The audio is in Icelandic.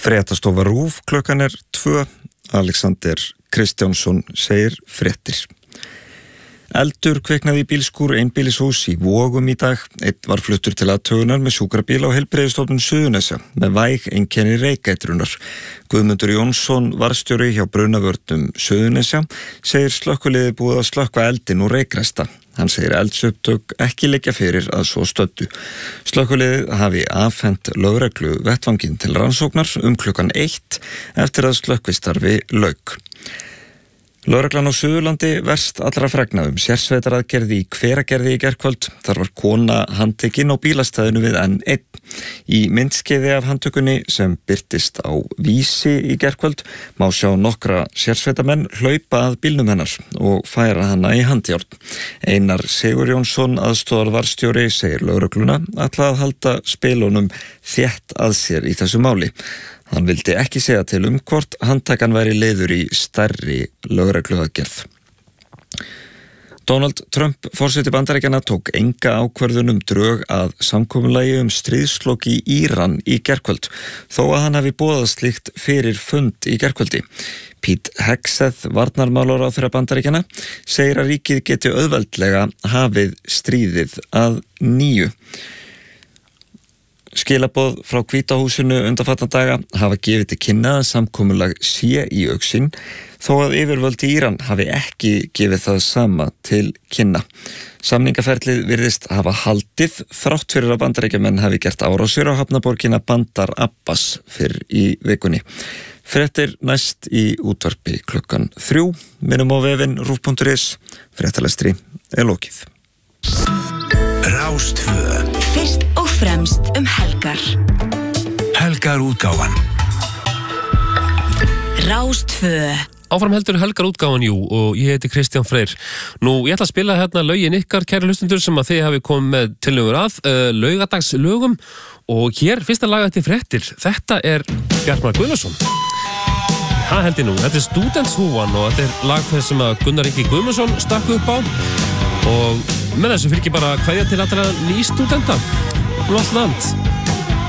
Fréttastofa RÚV, klukkan 2. Alexander Kristjánsson segir fréttir. Eldur kviknaði í bílskúr einbýlishús í Vogum í dag. Einn var fluttur til athugunar með sjúkrabíl á Heilbrigðisstofnun Suðurnesja með væg einkenni reykætrunar. Guðmundur Jónsson, varðstjóri hjá Brunavörnum Suðurnesja, segir slökkviliðið búið að slökkva eldinn úr reykræsta. Hann segir eldsupptök ekki liggja fyrir að svo stöddu. Slökkviliðið hafi afhent lögreglu vettvanginn til rannsóknar klukkan 1 eftir að slökkvistarfi lauk. Lögreglan á Suðurlandi verst allra fregna sérsveitaraðgerð í Hveragerði í gærkvöld. Þar var kona handtekin á bílastæðinu við N1. Í myndskeiði af handtökunni sem birtist á Vísi í gærkvöld má sjá nokkra sérsveitamenn hlaupa að bílnum hennar og færa hana í handjárn. Einar Sigurjónsson, aðstoðarvarðstjóri, segir lögregluna ætla að halda spilunum þétt að sér í þessu máli. Hann vildi ekki segja til hvort handtakan væri liður í stærri lögregluaðgerð. Donald Trump, forseti Bandaríkjanna, tók enga ákvörðun drög að samkomulagi stríðslok í Íran í gærkvöld, þó að hann hafi boðað slíkt fyrir fund í gærkvöldi. Pete Hegseth, varnarmálaráðherra Bandaríkjanna, segir að ríkið geti auðveldlega hafið stríðið að nýju. Skilaboð frá Hvíta húsinu undanfarna daga hafa gefið til kynna að samkomulag sé í augsýn, þó að yfirvöld í Íran hafi ekki gefið það sama til kynna. Samningaferlið virðist hafa haldið þrátt fyrir að Bandaríkjamenn hafi gert árásir á hafnaborgina Bandar Abbas fyrr í vikunni. Fréttir næst í útvarpi klukkan 3. Minnum á vefinn rúv.is. Fréttalestri lokið. Rás 2. Fyrst og fremst helgar. Helgar útgáfan. Rás 2. Áfram heldur helgar útgáfan, jú, og ég heiti Kristján Freyr. Nú, ég ætla að spila hérna lögin ykkar, kæri hlustendur, sem að þið hafi komið með tillögur að, laugadagslögum, og hér fyrsta lag eftir fréttir. Þetta Bjartmar Guðnason. Það held ég nú. Þetta Stúdentshúfan og þetta lag þess sem að Gunnar Ingi Guðmundsson stakk upp á, og með þessu fylgir bara kveðja til allra nýstúdenta allt land.